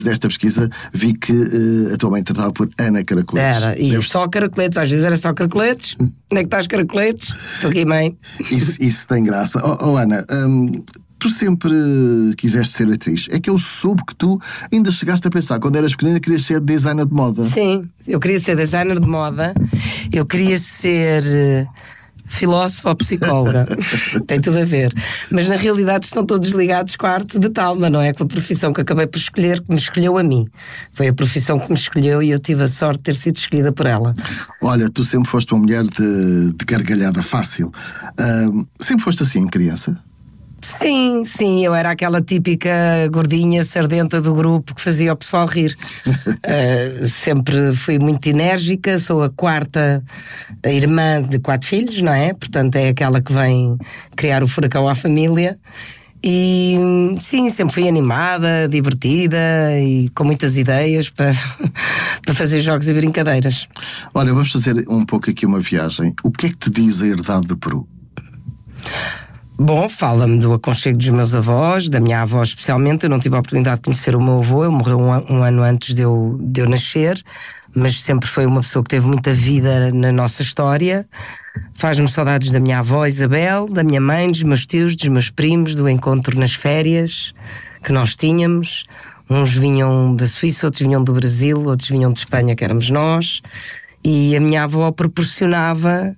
desta pesquisa, vi que a tua mãe tratava por Ana Caracoletes. Era, e só caracoletes, às vezes era só caracoletes. Onde é que estás, caracoletes? Estou aqui, mãe. Isso tem graça. Ana, tu sempre quiseste ser atriz. É que eu soube que tu ainda chegaste a pensar, quando eras pequenina, querias ser designer de moda. Sim, eu queria ser designer de moda, eu queria ser filósofa ou psicóloga. Tem tudo a ver. Mas na realidade estão todos ligados com a arte de Talma, não é? Com a profissão que acabei por escolher, que me escolheu a mim. Foi a profissão que me escolheu e eu tive a sorte de ter sido escolhida por ela. Olha, tu sempre foste uma mulher de gargalhada fácil. Sempre foste assim, criança? Sim, eu era aquela típica gordinha sardenta do grupo que fazia o pessoal rir. Sempre fui muito enérgica, sou a quarta irmã de 4 filhos, não é? Portanto é aquela que vem criar o furacão à família. E sim, sempre fui animada, divertida e com muitas ideias para fazer jogos e brincadeiras. Olha, vamos fazer um pouco aqui uma viagem. O que é que te diz a herdade do Peru? Bom, fala-me do aconchego dos meus avós, da minha avó especialmente. Eu não tive a oportunidade de conhecer o meu avô, ele morreu um ano antes de eu nascer, mas sempre foi uma pessoa que teve muita vida na nossa história. Faz-me saudades da minha avó Isabel, da minha mãe, dos meus tios, dos meus primos, do encontro nas férias que nós tínhamos. Uns vinham da Suíça, outros vinham do Brasil, outros vinham de Espanha, que éramos nós. E a minha avó proporcionava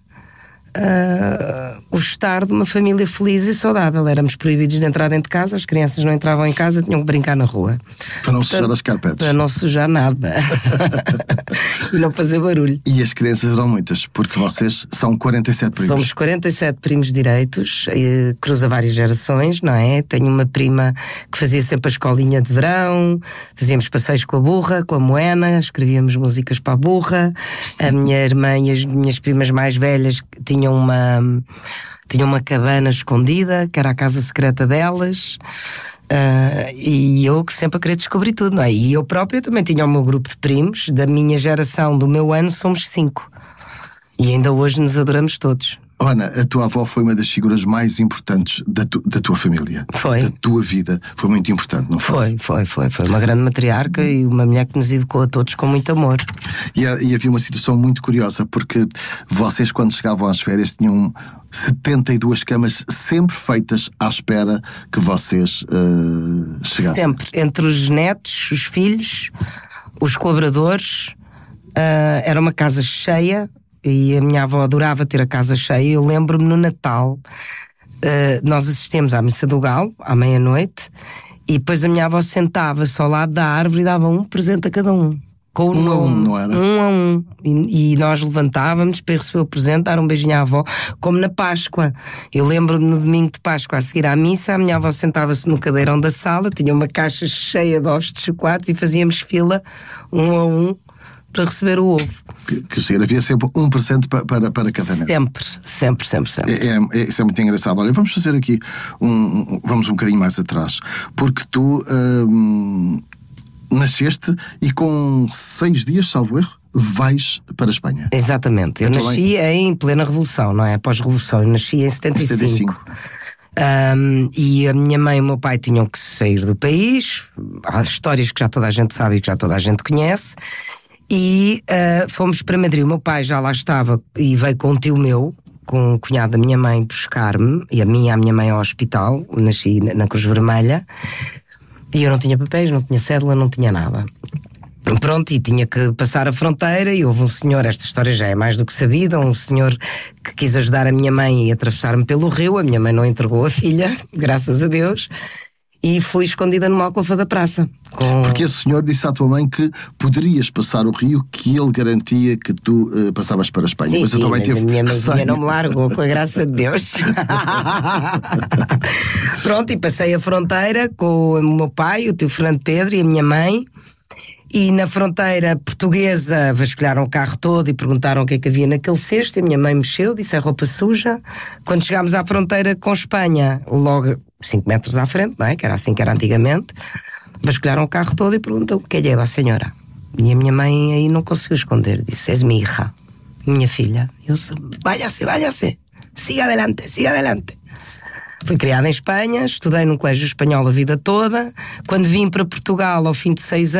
o estar de uma família feliz e saudável. Éramos proibidos de entrar dentro de casa, as crianças não entravam em casa, tinham que brincar na rua. Para não sujar as carpetes. Para não sujar nada. E não fazer barulho. E as crianças eram muitas, porque vocês são 47 primos. Somos 47 primos direitos, cruza várias gerações, não é? Tenho uma prima que fazia sempre a escolinha de verão, fazíamos passeios com a burra, com a moena, escrevíamos músicas para a burra. A minha irmã e as minhas primas mais velhas tinham uma cabana escondida, que era a casa secreta delas, e eu que sempre a querer descobrir tudo, não é? E eu própria também tinha o meu grupo de primos, da minha geração, do meu ano, somos 5. E ainda hoje nos adoramos todos. Ana, a tua avó foi uma das figuras mais importantes da tua família. Foi. Da tua vida. Foi muito importante, não foi? Foi uma grande matriarca e uma mulher que nos educou a todos com muito amor. E havia uma situação muito curiosa, porque vocês, quando chegavam às férias, tinham 72 camas sempre feitas à espera que vocês chegassem. Sempre. Entre os netos, os filhos, os colaboradores, era uma casa cheia. E a minha avó adorava ter a casa cheia. Eu lembro-me no Natal, nós assistíamos à missa do Galo, à meia-noite, e depois a minha avó sentava-se ao lado da árvore e dava um presente a cada um. Com o nome, não era? Um a um. E nós levantávamos para receber o presente, dar um beijinho à avó, como na Páscoa. Eu lembro-me no domingo de Páscoa, a seguir à missa, a minha avó sentava-se no cadeirão da sala, tinha uma caixa cheia de ovos de chocolate e fazíamos fila, um a um, para receber o ovo. Que havia sempre um presente para cada neto. Sempre. Isso é muito engraçado. Olha, vamos fazer aqui vamos um bocadinho mais atrás, porque tu nasceste e com 6 dias, salvo erro, vais para a Espanha. Exatamente. Eu nasci em plena Revolução, não é? Pós-Revolução. Eu nasci em 75. E a minha mãe e o meu pai tinham que sair do país. Há histórias que já toda a gente sabe e que já toda a gente conhece. E fomos para Madrid. O meu pai já lá estava e veio com um tio meu, com um cunhado da minha mãe, buscar-me, e a minha mãe ao hospital. Nasci na Cruz Vermelha e eu não tinha papéis, não tinha cédula, não tinha nada. Pronto, e tinha que passar a fronteira e houve um senhor, esta história já é mais do que sabida, um senhor que quis ajudar a minha mãe e atravessar-me pelo rio. A minha mãe não entregou a filha, graças a Deus. E fui escondida numa alcova da praça. Porque esse senhor disse à tua mãe que poderias passar o rio, que ele garantia que tu passavas para a Espanha. Sim, mas a tua mãe teve a minha mãe não me largou, com a graça de Deus. Pronto, e passei a fronteira com o meu pai, o tio Fernando Pedro e a minha mãe. E na fronteira portuguesa vasculharam o carro todo e perguntaram o que é que havia naquele cesto. E a minha mãe mexeu, disse: é roupa suja. Quando chegámos à fronteira com Espanha, logo 5 metros à frente, não é? Que era assim que era antigamente, vasculharam o carro todo e perguntam: o que leva a senhora? E a minha mãe aí não conseguiu esconder, disse: és mi hija, minha filha. Eu disse: váyase, siga adelante. Fui criada em Espanha, estudei num colégio espanhol a vida toda. Quando vim para Portugal, ao fim de 6 anos,